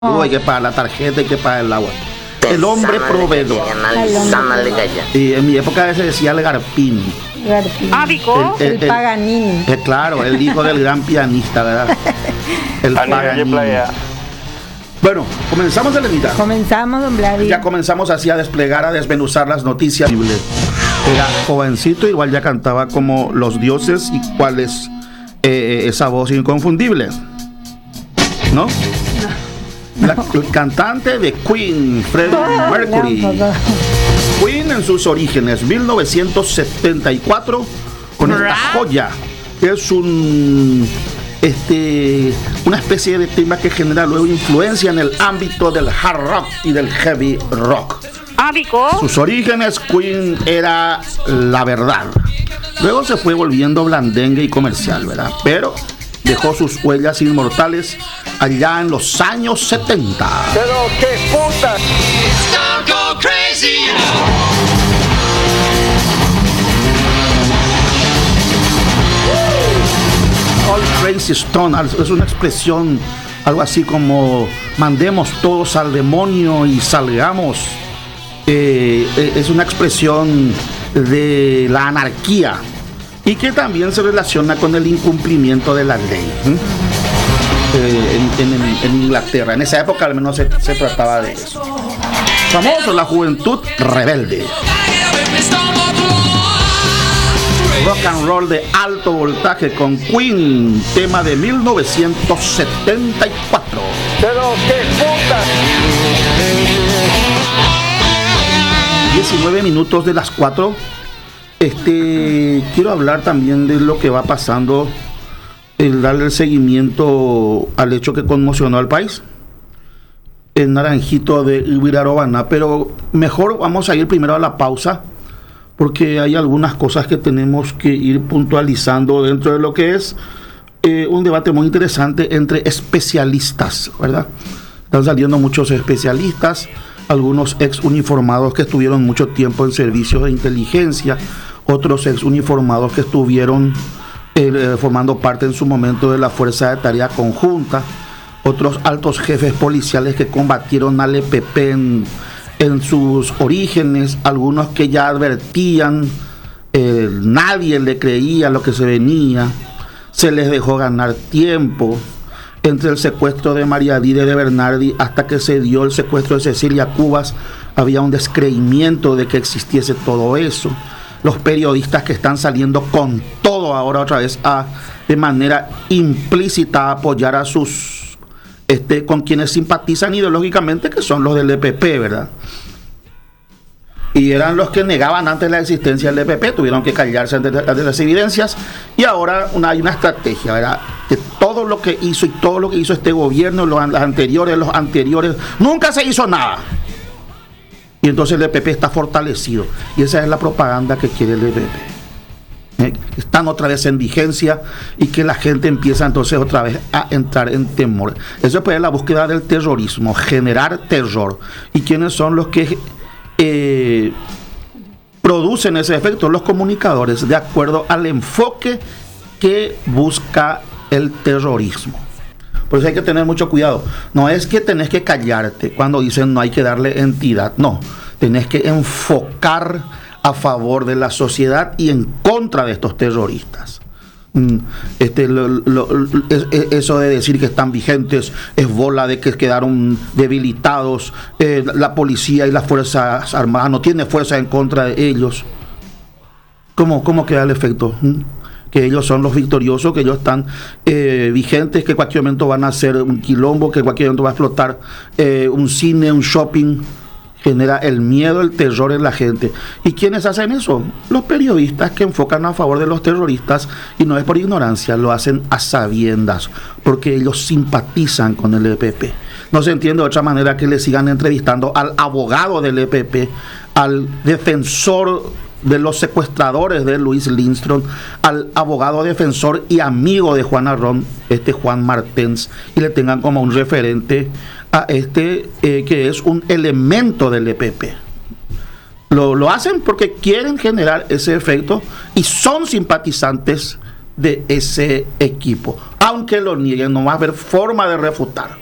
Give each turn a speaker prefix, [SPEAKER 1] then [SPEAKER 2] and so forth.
[SPEAKER 1] Hay que pagar la tarjeta, hay que pagar el agua. El hombre proveedor. Y en mi época se decía el Garpín.
[SPEAKER 2] El Paganini.
[SPEAKER 1] Claro, el hijo del gran pianista, ¿verdad? El Paganini. Bueno, comenzamos, Elenita.
[SPEAKER 2] Comenzamos, don Vladi.
[SPEAKER 1] Ya comenzamos así a desplegar, a desmenuzar las noticias. Era jovencito, igual ya cantaba como los dioses y cuál es esa voz inconfundible, ¿no? El cantante de Queen, Freddie Mercury. Queen en sus orígenes, 1974, con esta joya, que es una especie de tema que genera luego influencia en el ámbito del hard rock y del heavy rock. Sus orígenes, Queen era la verdad. Luego se fue volviendo blandengue y comercial, ¿verdad? Pero dejó sus huellas inmortales allá en los años 70.
[SPEAKER 3] Pero qué puta.
[SPEAKER 1] All Crazy Stone es una expresión, algo así como mandemos todos al demonio y salgamos. Es una expresión de la anarquía y que también se relaciona con el incumplimiento de la ley. En Inglaterra, en esa época al menos se trataba de eso. Famoso, la juventud rebelde. Rock and roll de alto voltaje con Queen, tema de 1974.
[SPEAKER 3] Pero qué puta.
[SPEAKER 1] 19 minutos de las 4. Quiero hablar también de lo que va pasando, el darle el seguimiento al hecho que conmocionó al país, el naranjito de Ibirarobana. Pero mejor vamos a ir primero a la pausa, porque hay algunas cosas que tenemos que ir puntualizando dentro de lo que es un debate muy interesante entre especialistas, ¿verdad? Están saliendo muchos especialistas, algunos ex uniformados que estuvieron mucho tiempo en servicios de inteligencia, otros ex uniformados que estuvieron formando parte en su momento de la Fuerza de Tarea Conjunta, otros altos jefes policiales que combatieron al EPP en sus orígenes, algunos que ya advertían, nadie le creía lo que se venía, se les dejó ganar tiempo, entre el secuestro de María Dide de Bernardi hasta que se dio el secuestro de Cecilia Cubas, había un descreimiento de que existiese todo eso. Los periodistas que están saliendo con todo ahora otra vez de manera implícita a apoyar a sus con quienes simpatizan ideológicamente, que son los del EPP, ¿verdad? Y eran los que negaban antes la existencia del EPP, tuvieron que callarse ante las evidencias, y ahora hay una estrategia, ¿verdad? De todo lo que hizo y todo lo que hizo este gobierno, los anteriores, nunca se hizo nada. Y entonces el EPP está fortalecido, y esa es la propaganda que quiere el EPP. Están otra vez en vigencia y que la gente empieza entonces otra vez a entrar en temor. Eso es pues la búsqueda del terrorismo, generar terror. ¿Y quiénes son los que producen ese efecto? Los comunicadores, de acuerdo al enfoque que busca el terrorismo. Por eso hay que tener mucho cuidado. No es que tenés que callarte cuando dicen no hay que darle entidad. No, tenés que enfocar a favor de la sociedad y en contra de estos terroristas. Eso de decir que están vigentes es bola de que quedaron debilitados, la policía y las fuerzas armadas no tienen fuerza en contra de ellos. ¿Cómo queda el efecto? Que ellos son los victoriosos, que ellos están vigentes, que en cualquier momento van a hacer un quilombo, que en cualquier momento va a explotar un cine, un shopping. Genera el miedo, el terror en la gente. ¿Y quiénes hacen eso? Los periodistas que enfocan a favor de los terroristas, y no es por ignorancia, lo hacen a sabiendas, porque ellos simpatizan con el EPP. No se entiende de otra manera que le sigan entrevistando al abogado del EPP, al defensor de los secuestradores de Luis Lindström, al abogado defensor y amigo de Juan Arrón, Juan Martens, y le tengan como un referente a que es un elemento del EPP. Lo hacen porque quieren generar ese efecto y son simpatizantes de ese equipo. Aunque lo nieguen, no va a haber forma de refutar.